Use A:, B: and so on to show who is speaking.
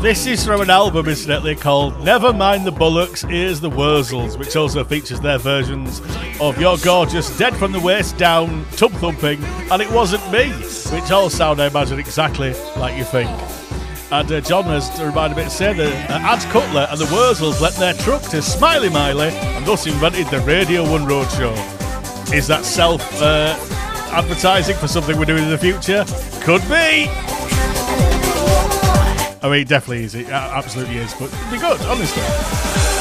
A: This is from an album, incidentally, called Never Mind the Bollocks, Here's the Wurzels, which also features their versions of You're Gorgeous, Dead from the Waist Down, Tub Thumping, and It Wasn't Me, which all sound, I imagine, exactly like you think. And John has reminded me to say that Ads Cutler and the Wurzels lent their truck to Smiley Miley and thus invented the Radio 1 Roadshow. Is that self-advertising for something we're doing in the future? Could be! I mean, it definitely is. It absolutely is. But it'd be good, honestly.